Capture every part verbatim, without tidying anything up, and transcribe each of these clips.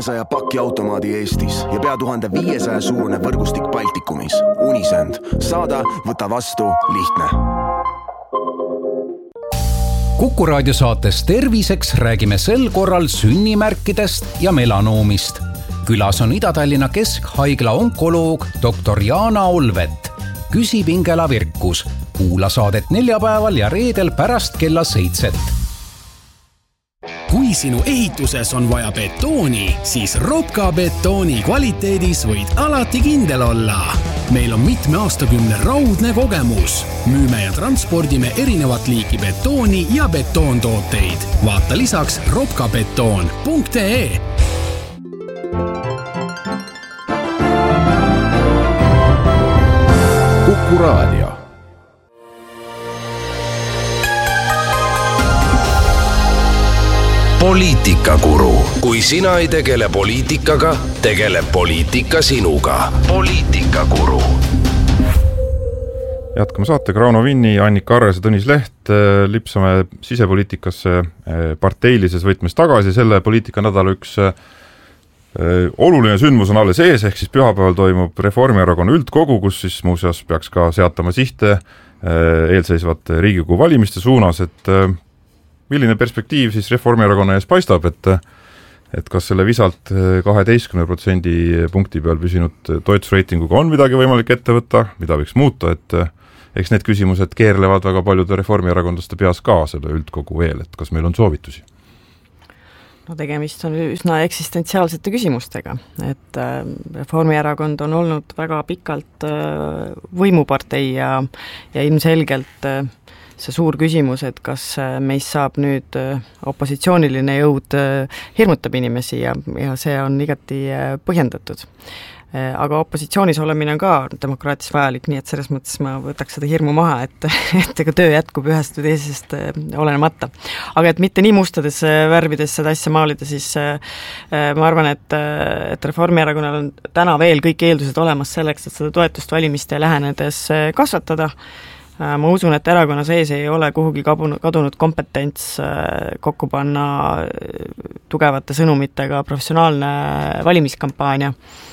saja pakiautomaadi Eestis ja pea tuhande viiesaja suurune võrgustik Baltikumis. Unisend. Saada, võta vastu, lihtne. Kuku raadio saates Terviseks räägime sel korral sünnimärkidest ja melanoomist. Külas on Ida-Tallinna Keskhaigla onkoloog doktor Jaana Olvet. Küsib Ingela Virkus. Kuula saadet neljapäeval ja reedel pärast kella seitset. Kui sinu ehituses on vaja betooni, siis Ropka betooni kvaliteedis võid alati kindel olla. Meil on mitme aastakümne raudne kogemus. Müüme ja transpordime erinevat liiki betooni ja betoontooteid. Vaata lisaks ropkabetoon punkt ee. Kuku raadio. Poliitikakuru. Kui sina ei tegele poliitikaga, tegele poliitika sinuga. Poliitikakuru. Jätkame saatega Rauno Vinni, Annika Arres ja Tõnis Leht. Lipsame sisepoliitikasse parteilises võtmes tagasi. Selle poliitikanädala üks oluline sündmus on alles ees, ehk siis pühapäeval toimub Reformierakonna üldkogu, kus siis muuseas peaks ka seatama sihte eelseisvate Riigikogu valimiste suunas, et milline perspektiiv siis Reformierakonna ees paistab, et, et kas selle visalt kaheteistkümne protsendi punkti peal püsinud toetusreitinguga on midagi võimalik ette võtta, mida võiks muuta, et eks need küsimused keerlevad väga paljude reformierakondlaste peas ka selle üldkogu eel, et kas meil on soovitusi? No tegemist on üsna eksistentsiaalsete küsimustega, et Reformierakond on olnud väga pikalt võimupartei ja, ja ilmselgelt see suur küsimus, et kas meist saab nüüd opositsiooniline jõud hirmutab inimesi ja, ja see on igati põhjendatud. Aga opositsioonis olemine on ka demokraatis vajalik, nii et selles mõttes ma võtaks seda hirmu maha, et, et ega töö jätkub ühest või teisest olenemata. Aga et mitte nii mustades värvides seda asja maalida, siis ma arvan, et, et Reformierakonnal on täna veel kõik eeldused olemas selleks, et seda toetust valimiste lähenedes kasvatada. Ma usun, et erakonna sees ei ole kuhugi kadunud kompetents kokku panna tugevate sõnumitega professionaalne valimiskampaania.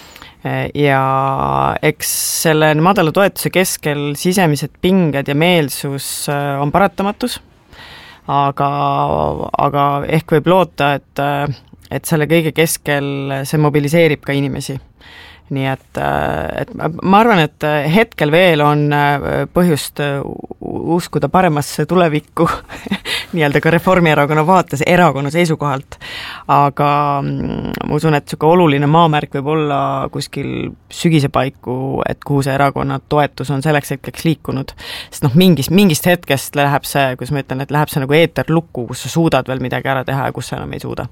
Ja eks selle madala toetuse keskel sisemised pinged ja meelsus on paratamatus, aga, aga ehk võib loota, et, et selle kõige keskel see mobiliseerib ka inimesi. Nii et, et ma arvan, et hetkel veel on põhjust uskuda paremasse tulevikku nii-öelda ka Reformierakonna vaates erakonna seisukohalt, aga ma usun, et selline oluline maamärk võib olla kuskil sügise paiku, et kuhu see erakonna toetus on selleks hetkeks liikunud, sest noh, mingist, mingist hetkest läheb see, kus ma ütlen, et läheb see nagu eeterlukku, kus sa suudad veel midagi ära teha ja kus sa enam ei suuda.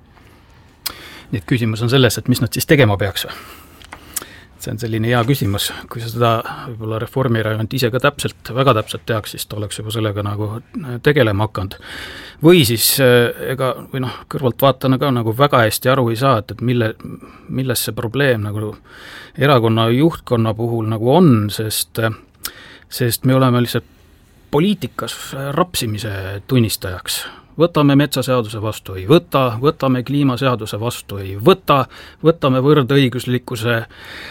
Nii et küsimus on selles, et mis nad siis tegema peaks või? See on selline hea küsimus, kui sa seda võib-olla Reformierakond ise ka täpselt, väga täpselt teaks, siis ta oleks juba sellega nagu tegelema hakanud. Või siis ega, või noh, kõrvalt vaatana ka nagu väga hästi aru ei saa, et, et mille, milles see probleem nagu erakonna juhtkonna puhul nagu on, sest, sest me oleme lihtsalt poliitikas rapsimise tunnistajaks. Võtame metsaseaduse vastu, ei võta, võtame kliimaseaduse vastu, ei võta, võtame võrdõiguslikkuse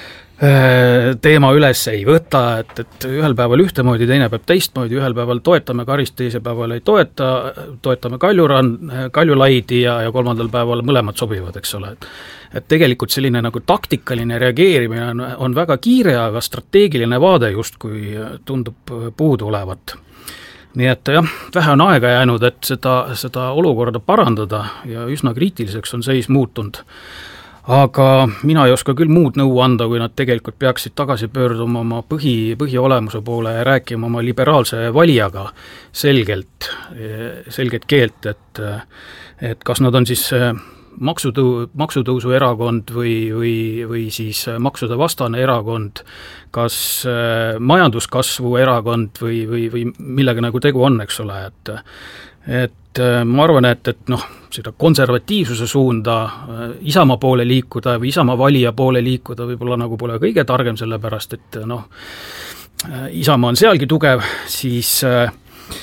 teema üles, ei võta, et, et ühel päeval ühtemoodi, teine päev teistmoodi, ühel päeval toetame Karist, teise päeval ei toeta, toetame Kaljurand, Kaljulaidi ja, ja kolmandal päeval mõlemad sobivad, eks ole. Et, et tegelikult selline nagu taktikaline reageerimine on, on väga kiire, aga strateegiline vaade just, kui tundub puudu olevat. Nii et jah, vähe on aega jäänud, et seda, seda olukorda parandada ja üsna kriitiliseks on seis muutunud. Aga mina ei oska küll muud nõu anda, kui nad tegelikult peaksid tagasi pöörduma oma põhi, põhiolemuse poole ja rääkima oma liberaalse valijaga selgelt, selget keelt, et, et kas nad on siis maksutõu, maksutõusu erakond või, või, või siis maksude vastane erakond, kas majanduskasvu erakond või, või, või millega nagu tegu on, eks ole, et et ma arvan, et, et noh, seda konservatiivsuse suunda Isamaa poole liikuda või Isamaa valija poole liikuda võib-olla nagu pole kõige targem, sellepärast, et noh, Isamaa on sealgi tugev, siis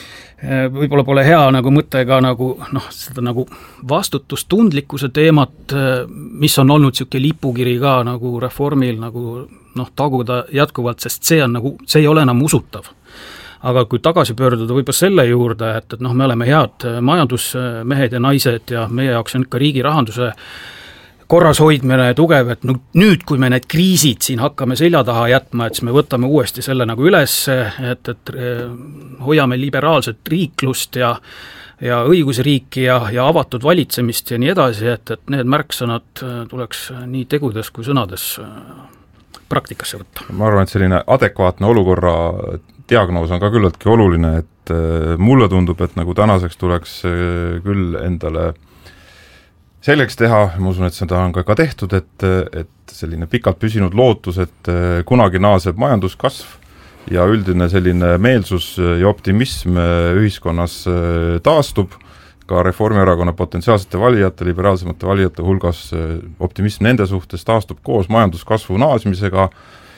võib-olla pole hea nagu mõte ka nagu noh, seda nagu vastutustundlikkuse teemat, mis on olnud niisugune lipukiri ka nagu reformil nagu noh, taguda jätkuvalt, sest see on nagu, see ei ole enam usutav. Aga kui tagasi pöörduda võib-olla selle juurde, et, et noh, me oleme head majandusmehed ja naised ja meie jaoks on ikka riigi rahanduse korras hoidmine tugev, et no nüüd, kui me need kriisid siin hakkame selja taha jätma, et siis me võtame uuesti selle nagu üles, et, et hoiame liberaalset riiklust ja, ja õigusriiki ja, ja avatud valitsemist ja nii edasi, et, et need märksõnad tuleks nii tegudes kui sõnades praktikasse võtta. Ma arvan, et selline adekvaatne olukorra diagnoos on ka küllaltki oluline, et mulle tundub, et nagu tänaseks tuleks küll endale selleks teha, ma usun, et seda on ka, ka tehtud, et, et selline pikalt püsinud lootus, et kunagi naaseb majanduskasv ja üldine selline meelsus ja optimism ühiskonnas taastub, ka Reformierakonna potentsiaalsete valijate, liberaalsemate valijate hulgas optimism nende suhtes taastub koos majanduskasvu naasmisega,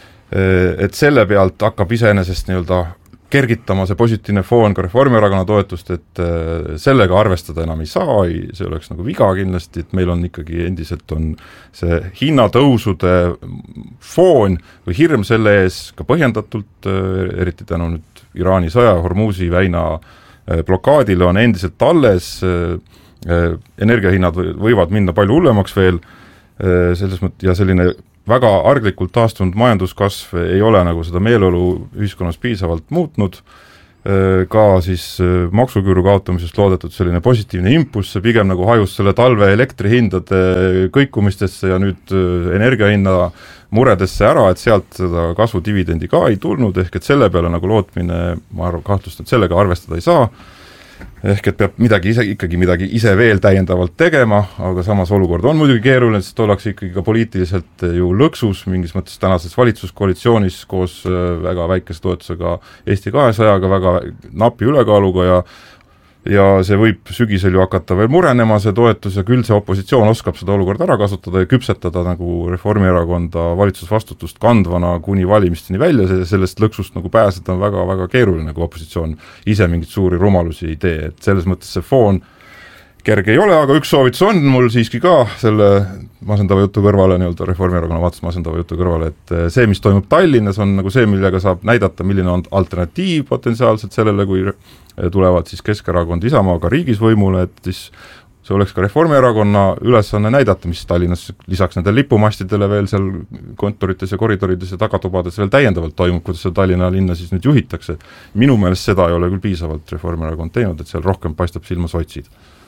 et selle pealt hakkab iseenesest nii-öelda kergitama see positiivne foon ka Reformierakonna toetust, et sellega arvestada enam ei saa, see oleks nagu viga kindlasti, et meil on ikkagi endiselt on see hinnatõusude foon või hirm selle ees ka põhjendatult, eriti tänu nüüd Iraani sõja Hormuzi väina blokaadile on endiselt alles, energiahinnad võivad minna palju hullemaks veel, selles mõttes ja selline väga arglikult taastunud majanduskasv ei ole nagu seda meeleolu ühiskonnas piisavalt muutnud, ka siis maksuküüru kaotamisest loodetud selline positiivne impulss, see pigem nagu hajus selle talve elektrihindade kõikumistesse ja nüüd energiahinna muredesse ära, et sealt seda kasvudividendi ka ei tulnud, ehk et selle peale nagu lootmine, ma arvan, kahtlust, et sellega arvestada ei saa, ehk et peab midagi ise, ikkagi midagi ise veel täiendavalt tegema, aga samas olukord on muidugi keeruline, sest ollakse ikkagi ka poliitiliselt ju lõksus, mingis mõttes tänases valitsuskoalitsioonis koos väga väikese toetusega Eesti kahesajaga, väga napi ülekaaluga ja ja see võib sügisel ju hakata veel murenema, see toetus, ja küll see opositsioon oskab seda olukorda ära kasutada ja küpsetada nagu Reformierakonda valitsusvastutust kandvana kuni valimisteni välja, sellest lõksust nagu pääseda on väga-väga keeruline, kui opositsioon ise mingit suuri rumalusi ei tee, et selles mõttes see foon kerge ei ole, aga üks soovitus on mul siiski ka selle masendava jutu kõrvale, nii-öelda Reformierakonna vaates masendava jutu kõrvale, et see, mis toimub Tallinnas, on nagu see, millega saab näidata, milline on alternatiiv potentsiaalselt sellele, kui tulevad siis Keskerakond Isamaaga riigis võimule, et siis see oleks ka Reformierakonna ülesanne näidata, mis Tallinnas lisaks nende lipumastidele veel seal kontorites ja koridorides ja tagatubades veel täiendavalt toimub, kuidas seda Tallinna linna siis nüüd juhitakse. Minu meelest seda ei ole küll piisavalt Reformierakond teinud, et seal rohkem paistab silma sotsid.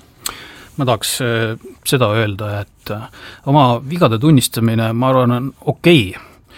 Ma tahaks seda öelda, et oma vigade tunnistamine, ma arvan, on okei,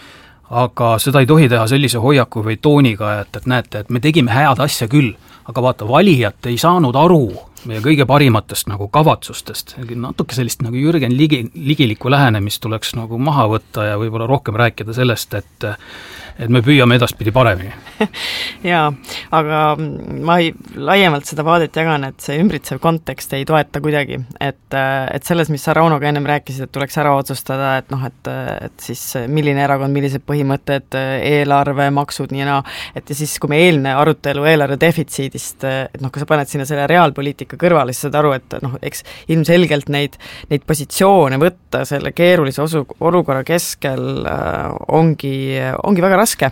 aga seda ei tohi teha sellise hoiaku või tooniga, et, et näete, et me tegime head asja küll, aga vaata, valijad ei saanud aru meie kõige parimatest nagu kavatsustest, natuke sellist nagu Jürgen Ligi, ligilikku lähenemist tuleks nagu maha võtta ja võib-olla rohkem rääkida sellest, et et me püüame edaspidi paremini. Jaa, aga ma ei, laiemalt seda vaadet jagan, et see ümbritsev kontekst ei toeta kuidagi, et, et selles, mis sa Raunoga ennem rääkisid, et tuleks ära otsustada, et noh, et, et siis milline erakond, millised põhimõtted, eelarve, maksud, nii ja naa, et ja siis, kui me eelne arutelu eelarve defitsiidist, et noh, kui sa paned sinna selle reaalpoliitika kõrvale, siis saad aru, et noh, eks ilmselgelt neid, neid positsioone võtta selle keerulise osu, olukorra keskel äh, ongi, ongi väga raske.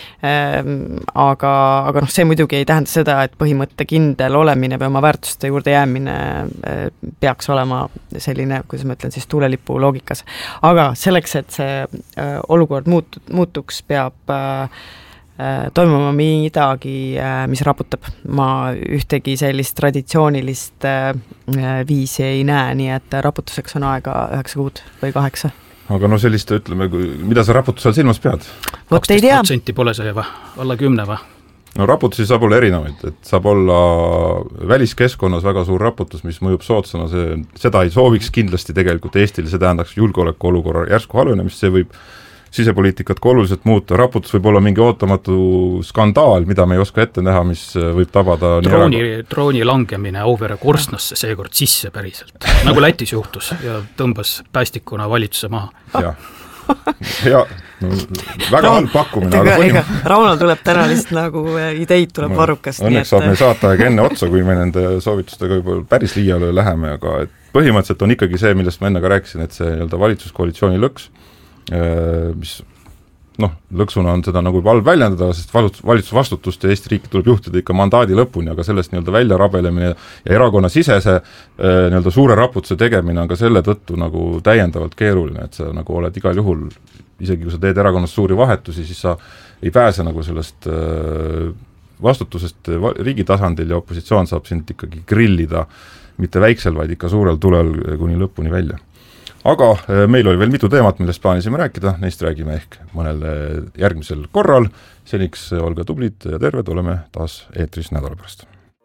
Aga, aga noh, see muidugi ei tähenda seda, et põhimõtte kindel olemine või oma väärtuste juurde jäämine peaks olema selline, kuidas ma ütlen, siis tuulelipu loogikas. Aga selleks, et see olukord muut, muutuks, peab toimuma midagi, mis raputab. Ma ühtegi sellist traditsioonilist viisi ei näe, nii et raputuseks on aega üheksa kuud või kaheksa. Aga no sellist, ütleme, mida sa raputusel silmas pead? kaksteist protsenti pole see või? Alla kümne või? No raputusi saab olla erinevaid, et saab olla väliskeskkonnas väga suur raputus, mis mõjub soodsana, see, seda ei sooviks kindlasti tegelikult Eestile, see tähendaks julgeoleku olukorra järsku halvenemist, see võib sisepoliitikat oluliselt muuta, raputus võib olla mingi ootamatu skandaal, mida me ei oska ette näha, mis võib tabada drooni, drooni langemine Auvere korstnasse seekord sisse päriselt, nagu Lätis juhtus ja tõmbas päästikuna valitsuse maha. Ja. ja no, väga halb pakkumine, aga põhim... Rauno tuleb täna lihtsalt nagu ideid tuleb no, varrukast. Õnneks et... saab meil saata aega enne otsa, kui me nende soovitustega juba päris liiale läheme, aga et põhimõtteliselt on ikkagi see, millest ma enne ka rääkisin, et see nii-öelda valitsuskoalitsiooni lõks, mis noh, lõksuna on seda nagu juba halb väljendada, sest valitsus vastutust ja Eesti riiki tuleb juhtida ikka mandaadi lõpuni, aga sellest nii-öelda välja rabelemine ja erakonna sisese nii-öelda suure raputuse tegemine on ka selle tõttu nagu täiendavalt keeruline, et sa nagu oled igal juhul, isegi kui sa teed erakonnas suuri vahetusi, siis sa ei pääse nagu sellest vastutusest riigi tasandil ja opositsioon saab sind ikkagi grillida mitte väiksel, vaid ikka suurel tulel kuni lõpuni välja. Aga meil oli veel mitu teemat, millest plaanisime rääkida, neist räägime ehk mõnel järgmisel korral. Seniks olge tublid ja terved, oleme taas eetris nädala pärast.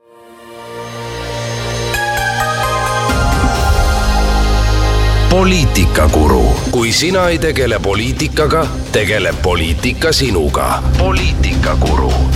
Poliitikakuru. Kui sina ei tegele poliitikaga, tegeleb poliitika sinuga. Poliitikakuru.